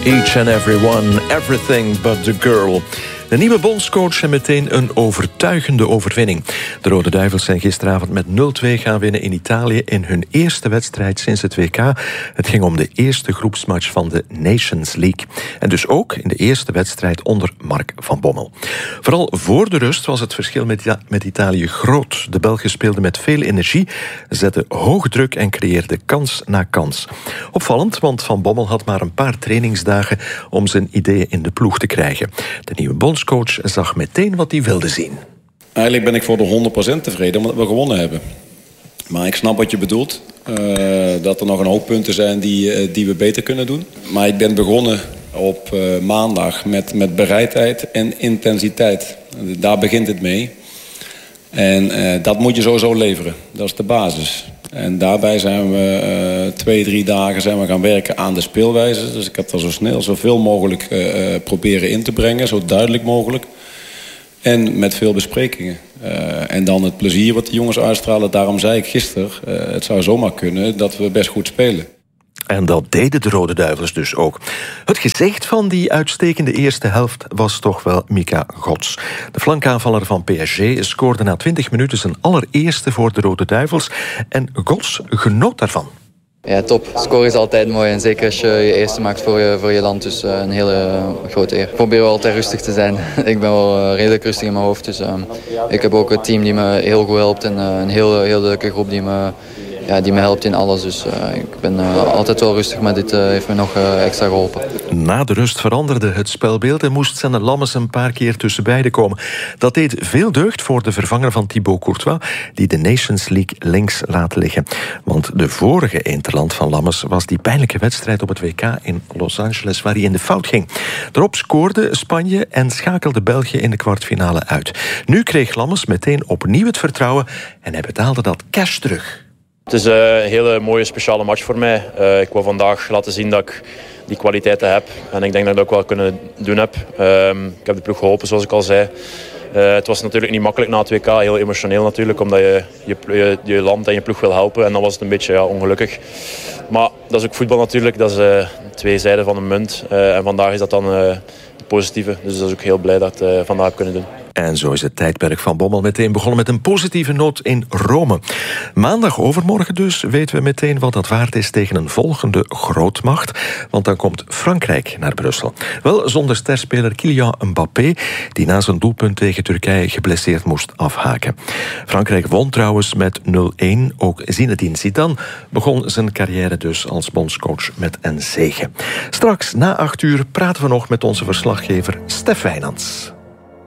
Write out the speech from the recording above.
Each and everyone, everything but the girl. De nieuwe bondscoach en meteen een overtuigende overwinning. De Rode Duivels zijn gisteravond met 0-2 gaan winnen in Italië in hun eerste wedstrijd sinds het WK. Het ging om de eerste groepsmatch van de Nations League. En dus ook in de eerste wedstrijd onder Mark van Bommel. Vooral voor de rust was het verschil met Italië groot. De Belgen speelden met veel energie, zetten hoog druk en creëerden kans na kans. Opvallend, want Van Bommel had maar een paar trainingsdagen om zijn ideeën in de ploeg te krijgen. De nieuwe bondscoach zag meteen wat hij wilde zien. Eigenlijk ben ik voor de 100% tevreden omdat we gewonnen hebben. Maar ik snap wat je bedoelt. Dat er nog een hoop punten zijn die we beter kunnen doen. Maar ik ben begonnen op maandag met bereidheid en intensiteit. Daar begint het mee. En dat moet je sowieso leveren. Dat is de basis. En daarbij zijn we 2-3 dagen gaan werken aan de speelwijze. Dus ik heb daar zoveel mogelijk proberen in te brengen. Zo duidelijk mogelijk. En met veel besprekingen. En dan het plezier wat de jongens uitstralen. Daarom zei ik gisteren, het zou zomaar kunnen dat we best goed spelen. En dat deden de Rode Duivels dus ook. Het gezicht van die uitstekende eerste helft was toch wel Mika Gods. De flankaanvaller van PSG scoorde na 20 minuten zijn allereerste voor de Rode Duivels. En Gods genoot daarvan. Ja, top. Scoren is altijd mooi. En zeker als je je eerste maakt voor je land. Dus een hele grote eer. Ik probeer wel altijd rustig te zijn. Ik ben wel redelijk rustig in mijn hoofd. Dus ik heb ook een team die me heel goed helpt. En een heel leuke groep die me helpt in alles. Dus ik ben altijd wel rustig, maar dit heeft me nog extra geholpen. Na de rust veranderde het spelbeeld en moest Senne Lammens een paar keer tussen beiden komen. Dat deed veel deugd voor de vervanger van Thibaut Courtois, die de Nations League links laat liggen. Want de vorige interland van Lammens was die pijnlijke wedstrijd op het WK in Los Angeles, waar hij in de fout ging. Daarop scoorde Spanje en schakelde België in de kwartfinale uit. Nu kreeg Lammens meteen opnieuw het vertrouwen en hij betaalde dat cash terug. Het is een hele mooie speciale match voor mij. Ik wil vandaag laten zien dat ik die kwaliteiten heb. En ik denk dat ik dat ook wel kunnen doen heb. Ik heb de ploeg geholpen, zoals ik al zei. Het was natuurlijk niet makkelijk na het WK. Heel emotioneel natuurlijk, omdat je land en je ploeg wil helpen. En dan was het een beetje ongelukkig. Maar dat is ook voetbal natuurlijk. Dat is twee zijden van een munt. En vandaag is dat dan het positieve. Dus dat is ook heel blij dat ik het vandaag heb kunnen doen. En zo is het tijdperk van Bommel meteen begonnen met een positieve noot in Rome. Maandag overmorgen dus weten we meteen wat dat waard is tegen een volgende grootmacht. Want dan komt Frankrijk naar Brussel. Wel zonder sterspeler Kylian Mbappé, die na zijn doelpunt tegen Turkije geblesseerd moest afhaken. Frankrijk won trouwens met 0-1. Ook Zinedine Zidane begon zijn carrière dus als bondscoach met een zege. Straks na 8 uur praten we nog met onze verslaggever Stef Wijnands.